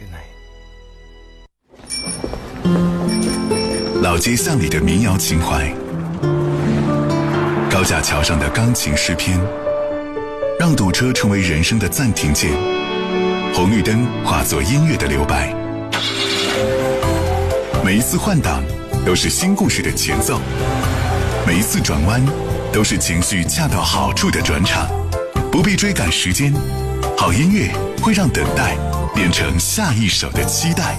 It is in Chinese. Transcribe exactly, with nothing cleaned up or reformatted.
老街巷里的民谣情怀，高架桥上的钢琴诗篇，让堵车成为人生的暂停键，红绿灯化作音乐的留白。每一次换挡都是新故事的前奏，每一次转弯都是情绪恰到好处的转场。不必追赶时间，好音乐会让等待变成下一首的期待。